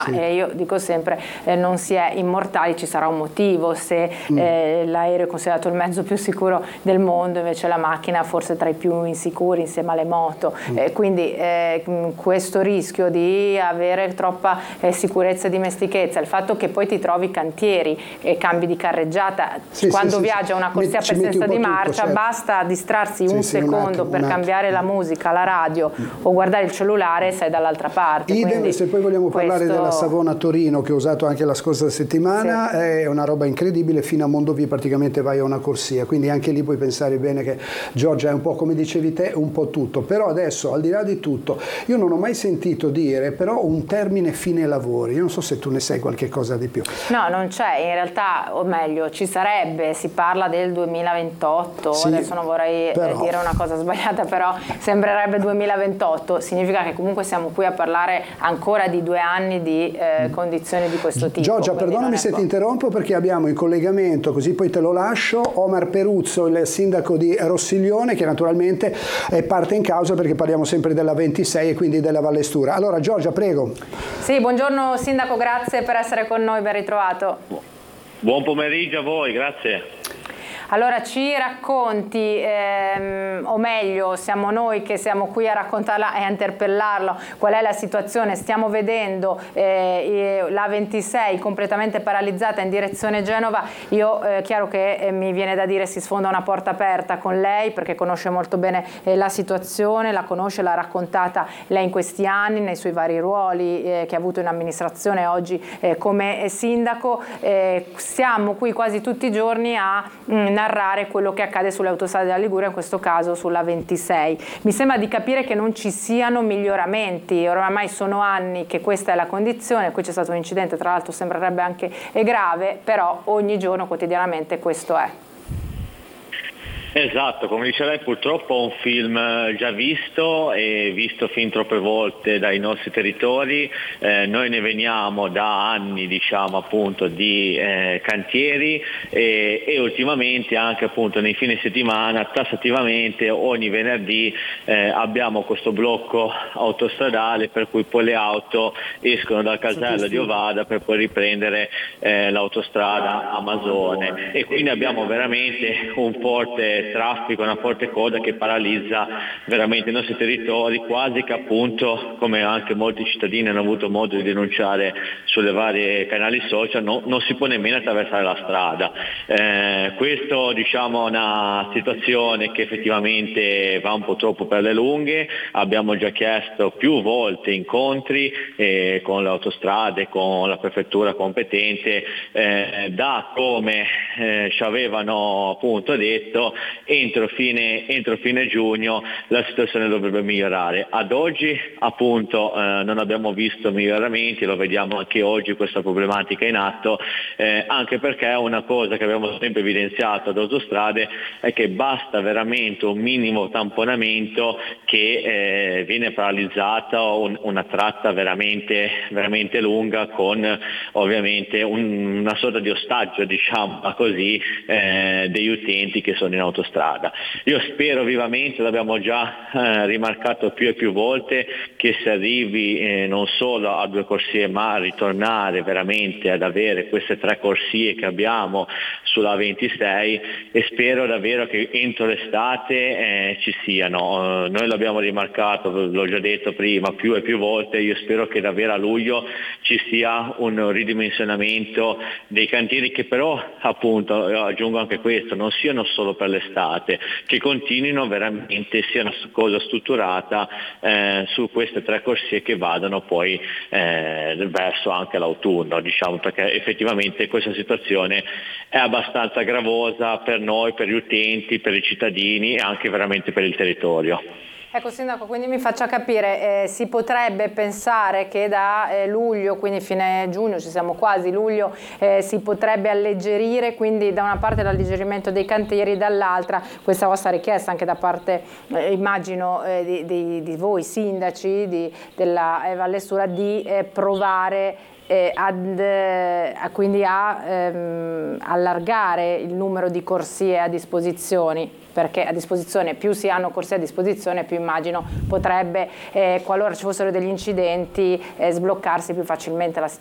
Io dico sempre non si è immortali, ci sarà un motivo se l'aereo è considerato il mezzo più sicuro del mondo, invece la macchina forse tra i più insicuri insieme alle moto, quindi questo rischio di avere troppa sicurezza e dimestichezza, il fatto che poi ti trovi cantieri e cambi di carreggiata, quando viaggia una corsia per senso di marcia, certo, basta distrarsi un secondo per cambiare la musica, la radio o guardare il cellulare e sei dall'altra parte. Idem, se poi vogliamo parlare della Savona-Torino, che ho usato anche la scorsa settimana, è una roba incredibile, fino a Mondovì praticamente vai a una corsia, quindi anche lì puoi pensare bene che Giorgia è un po', come dicevi te, un po' tutto. Però adesso, al di là di tutto, io non ho mai sentito dire però un termine fine lavori, io non so se tu ne sai qualche cosa di più. No, non c'è, in realtà, o meglio, ci sarebbe, si parla del 2028, adesso non vorrei dire una cosa sbagliata, però sembrerebbe 2028, significa che comunque siamo qui a parlare ancora di 2 anni di condizioni di questo tipo. Giorgia, perdonami se ti interrompo, perché abbiamo in collegamento, così poi te lo lascio, Omar Peruzzo, il sindaco di Rossiglione, che naturalmente è parte in causa perché parliamo sempre della 26 e quindi della Vallestura. Allora Giorgia, prego. Sì, buongiorno sindaco, grazie per essere con noi, ben ritrovato. Buon pomeriggio a voi, grazie. Allora ci racconti, o meglio siamo noi che siamo qui a raccontarla e a interpellarlo, qual è la situazione? Stiamo vedendo la 26 completamente paralizzata in direzione Genova. Io chiaro che mi viene da dire si sfonda una porta aperta con lei, perché conosce molto bene la situazione, la conosce, l'ha raccontata lei in questi anni, nei suoi vari ruoli che ha avuto in amministrazione, oggi come sindaco. Siamo qui quasi tutti i giorni a narrare quello che accade sulle autostrade della Liguria, in questo caso sulla 26. Mi sembra di capire che non ci siano miglioramenti, oramai sono anni che questa è la condizione, qui c'è stato un incidente, tra l'altro sembrerebbe anche grave, però ogni giorno, quotidianamente questo è. Esatto, come dice lei, purtroppo un film già visto e visto fin troppe volte dai nostri territori. Noi ne veniamo da anni, diciamo, appunto di cantieri e ultimamente anche appunto nei fine settimana tassativamente ogni venerdì abbiamo questo blocco autostradale per cui poi le auto escono dal casello di Ovada per poi riprendere l'autostrada Amazone, e quindi abbiamo veramente un forte traffico, una forte coda che paralizza veramente i nostri territori, quasi che appunto, come anche molti cittadini hanno avuto modo di denunciare sulle varie canali social, non si può nemmeno attraversare la strada. Questo, diciamo, è una situazione che effettivamente va un po' troppo per le lunghe. Abbiamo già chiesto più volte incontri con le autostrade, con la prefettura competente, da come ci avevano appunto detto entro fine giugno la situazione dovrebbe migliorare. Ad oggi appunto non abbiamo visto miglioramenti, lo vediamo anche oggi questa problematica in atto, anche perché una cosa che abbiamo sempre evidenziato ad autostrade è che basta veramente un minimo tamponamento che viene paralizzata una tratta veramente, veramente lunga, con ovviamente una sorta di ostaggio, diciamo così, degli utenti che sono in autostrada. Io spero vivamente, l'abbiamo già rimarcato più e più volte, che si arrivi non solo a 2 corsie ma a ritornare veramente ad avere queste 3 corsie che abbiamo sulla 26, e spero davvero che entro l'estate ci siano. Noi l'abbiamo rimarcato, l'ho già detto prima, più e più volte. Io spero che davvero a luglio ci sia un ridimensionamento dei cantieri, che però appunto, aggiungo anche questo, non siano solo per l'estate, che continuino veramente, sia una cosa strutturata su queste 3 corsie che vadano poi verso anche l'autunno, diciamo, perché effettivamente questa situazione è abbastanza gravosa per noi, per gli utenti, per i cittadini e anche veramente per il territorio. Ecco sindaco, quindi mi faccia capire, si potrebbe pensare che da luglio, quindi fine giugno, ci siamo quasi, luglio, si potrebbe alleggerire, quindi da una parte l'alleggerimento dei cantieri, dall'altra questa vostra richiesta anche da parte, immagino, di voi sindaci della Vallestura, di provare quindi a allargare il numero di corsie a disposizione, perché a disposizione, più si hanno corsie a disposizione, più immagino potrebbe, qualora ci fossero degli incidenti, sbloccarsi più facilmente la situazione.